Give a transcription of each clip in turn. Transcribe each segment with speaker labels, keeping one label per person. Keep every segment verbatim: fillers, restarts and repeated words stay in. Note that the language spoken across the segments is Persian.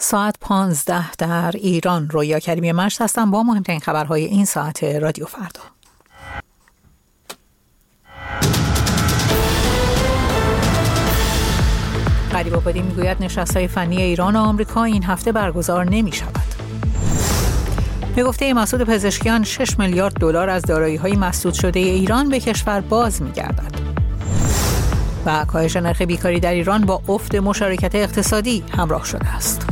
Speaker 1: ساعت پانزده در ایران. رویا کریمی مشت هستم با مهمترین خبرهای این ساعت رادیو فردا. غریب‌آبادی میگوید نشست‌های فنی ایران و آمریکا این هفته برگزار نمی‌شود. به گفته مسعود پزشکیان شش میلیارد دلار از دارایی‌های مسدود شده ایران به کشور باز می‌گردد. و کاهش نرخ بیکاری در ایران با افت مشارکت اقتصادی همراه شده است.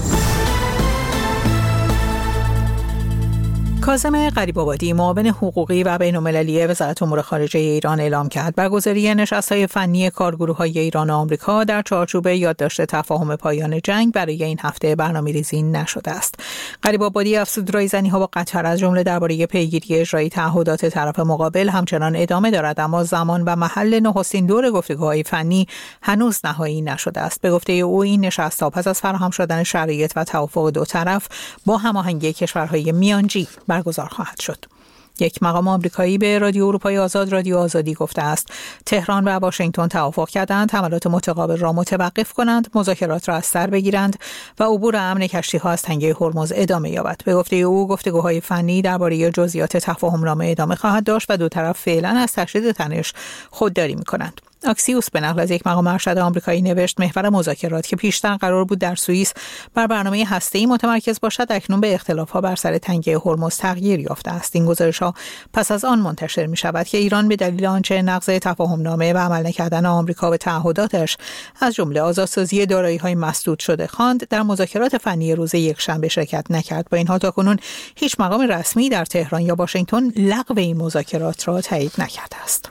Speaker 1: کاظم غریب‌آبادی، معاون حقوقی و بین‌المللی وزارت امور خارجه ایران اعلام کرد برگزاری نشست‌های فنی کارگروه‌های ایران و آمریکا در چارچوب یادداشت تفاهم پایان جنگ برای این هفته برنامه‌ریزی نشده است. غریب‌آبادی افزود رایزنی‌ها با قطر از جمله درباره پیگیری اجرای تعهدات طرف مقابل همچنان ادامه دارد، اما زمان و محل نخستین دور گفتگوهای فنی هنوز نهایی نشده است. به گفته او این نشست‌ها پس از فراهم شدن شرایط و توافق دو طرف با هماهنگی کشورهای میانجی برگزار خواهد شد. یک مقام آمریکایی به رادیو اروپای آزاد رادیو آزادی گفته است تهران و واشنگتن توافق کردند حملات متقابل را متوقف کنند، مذاکرات را از سر بگیرند و عبور امن کشتی‌ها از تنگه هرمز ادامه یابد. به گفته او گفتگوهای فنی درباره جزئیات تفاهم‌نامه ادامه خواهد داشت و دو طرف فعلا از تشدید تنش خودداری می‌کنند. اکسیوس به نقل از یک مقام ارشد آمریکایی نوشت محور مذاکرات که پیشتر قرار بود در سوئیس بر برنامه هسته‌ای متمرکز باشد اکنون به اختلاف‌ها بر سر تنگه هرمز تغییر یافته است. این گزارش‌ها پس از آن منتشر می‌شود که ایران به دلیل آنچه نقض تفاهم‌نامه و عمل نکردن آمریکا به تعهداتش از جمله آزادسازی دارایی‌های مسدود شده خواند در مذاکرات فنی روز یکشنبه شرکت نکرد. با این حال تاکنون هیچ مقام رسمی در تهران یا واشنگتن لغو این مذاکرات را تایید نکرده است.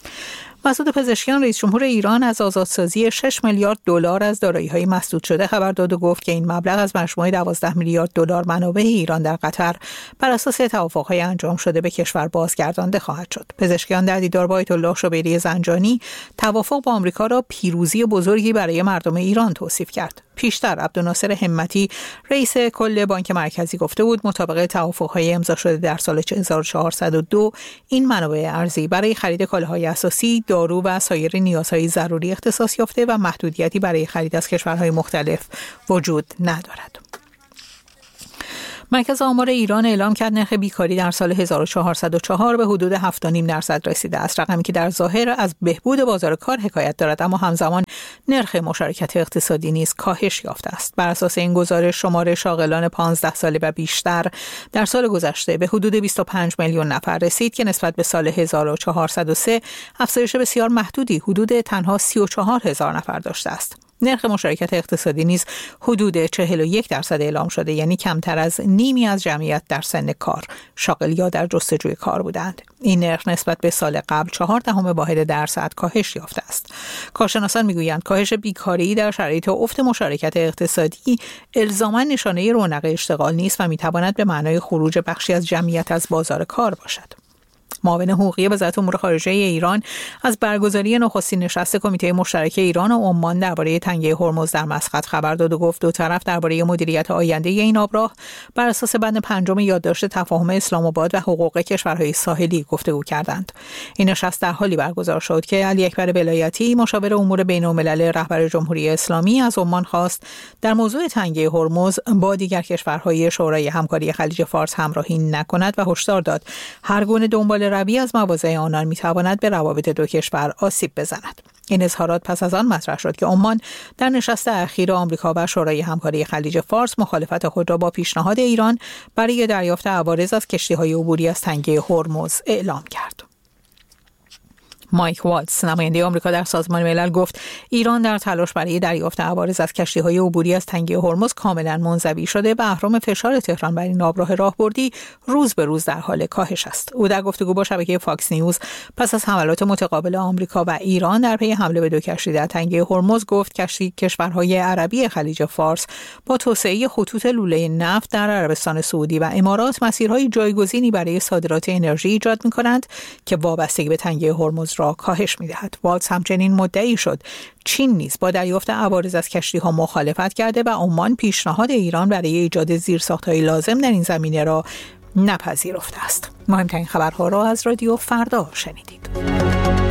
Speaker 1: مسعود پزشکیان رئیس جمهور ایران از آزادسازی شش میلیارد دلار از دارایی‌های مسدود شده خبر داد و گفت که این مبلغ از مجموعه دوازده میلیارد دلار منابع ایران در قطر بر اساس توافق‌های انجام شده به کشور بازگردانده خواهد شد. پزشکیان در دیدار با آیت الله شبیری زنجانی توافق با آمریکا را پیروزی بزرگی برای مردم ایران توصیف کرد. پیشتر عبدالناصر همتی رئیس کل بانک مرکزی گفته بود مطابق توافق‌های امضا شده در سال هزار و چهارصد و دو این منابع ارزی برای خرید کالاهای اساسی، دارو و سایر نیازهای ضروری اختصاص یافته و محدودیتی برای خرید از کشورهای مختلف وجود ندارد. مرکز آمار ایران اعلام کرد نرخ بیکاری در سال هزار و چهارصد و چهار به حدود هفت و نیم درصد رسیده است، رقمی که در ظاهر از بهبود بازار کار حکایت دارد، اما همزمان نرخ مشارکت اقتصادی نیز کاهش یافته است. بر اساس این گزارش شمار شاغلان پانزده ساله و بیشتر در سال گذشته به حدود بیست و پنج میلیون نفر رسید که نسبت به سال هزار و چهارصد و سه افزایش بسیار محدودی حدود تنها سی و چهار هزار نفر داشته است. نرخ مشارکت اقتصادی نیز حدود چهل و یک درصد اعلام شده، یعنی کمتر از نیمی از جمعیت در سن کار شاغل یا در جستجوی کار بودند. این نرخ نسبت به سال قبل چهار دهم واحد درصد کاهش یافته است. کارشناسان میگویند کاهش بیکاری در شرایط افت مشارکت اقتصادی الزاما نشانه رونق اشتغال نیست و میتواند به معنای خروج بخشی از جمعیت از بازار کار باشد. معاون حقوقی وزارت امور خارجه ایران از برگزاری نخستین نشست کمیته مشترک ایران و عمان درباره تنگه هرمز در مسقط خبر داد و گفت دو طرف درباره مدیریت آینده این آبراه بر اساس بند پنجم یادداشت تفاهم اسلام آباد و حقوق کشورهای ساحلی گفتگو کردند. این نشست در حالی برگزار شد که علی اکبر ولایتی مشاور امور بین‌الملل رهبر جمهوری اسلامی از عمان خواست در موضوع تنگه هرمز با دیگر کشورهای شورای همکاری خلیج فارس همراهی نکند و هشدار داد هر گونه دنبال روی از مواضع آنان میتواند به روابط دو کشور آسیب بزند. این اظهارات پس از آن مطرح شد که عمان در نشست اخیر آمریکا و شورای همکاری خلیج فارس مخالفت خود را با پیشنهاد ایران برای دریافت عوارض از کشتی‌های عبوری از تنگه هرمز اعلام کرد. مایک والتز نماینده آمریکا در سازمان ملل گفت ایران در تلاش برای دریافت عوارض از کشتی‌های عبوری از تنگه هرمز کاملا منزوی شده و اهرم فشار تهران بر این آبراه راهبردی روز به روز در حال کاهش است. او در گفتگو با شبکه فاکس نیوز پس از حملات متقابل آمریکا و ایران در پی حمله به دو کشتی در تنگه هرمز گفت کشتی کشورهای عربی خلیج فارس با توسعه خطوط لوله نفت در عربستان سعودی و امارات مسیرهای جایگزینی برای صادرات انرژی ایجاد می‌کنند که وابستگی به تنگه هرمز را کاهش می‌دهد. والتز همچنین مدعی شد چین نیز با دریافت عوارض از کشتی‌ها مخالفت کرده و عمان پیشنهاد ایران برای ایجاد زیرساخت‌های لازم در این زمینه را نپذیرفته است. مهمترین خبرها را از رادیو فردا شنیدید.